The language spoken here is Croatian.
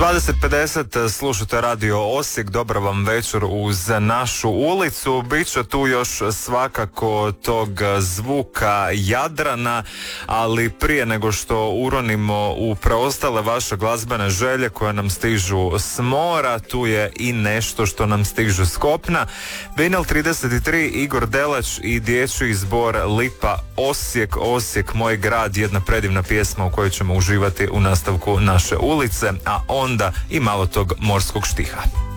20:50 slušate Radio Osijek, dobar vam večer uz našu ulicu. Biće tu još svakako tog zvuka Jadrana, ali prije nego što uronimo u preostale vaše glazbene želje koje nam stižu s mora, tu je i nešto što nam stižu s kopna. Vinil 33, Igor Delać i dječji zbor Lipa Osijek, Osijek moj grad, jedna predivna pjesma u kojoj ćemo uživati u nastavku naše ulice, a onda i malo tog morskog štiha.